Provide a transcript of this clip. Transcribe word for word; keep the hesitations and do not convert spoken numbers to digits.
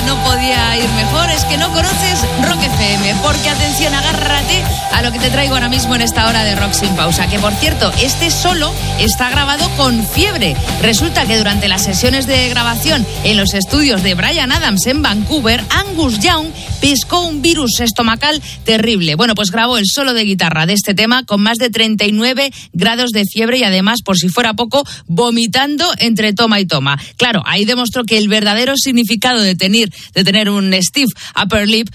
no podía ir mejor, es que no conoces Rock F M, porque atención, agárrate a lo que te traigo ahora mismo en esta hora de Rock Sin Pausa, que por cierto, este solo está grabado con fiebre. Resulta que durante las sesiones de grabación en los estudios de Bryan Adams en Vancouver, Angus Young pescó un virus estomacal terrible. Bueno, pues grabó el solo de guitarra de este tema con más de treinta y nueve grados de fiebre y además, por si fuera poco, vomitando entre toma y toma. Claro, ahí demostró que el verdadero significado de tener, de tener un stiff upper lip